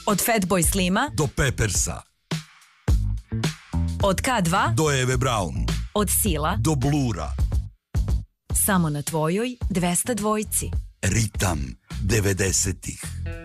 Od Fatboy Slima do Peppersa, od K2 do Eve Braun, od Sila do Blura. Samo na tvojoj 202. Ritam 90-ih.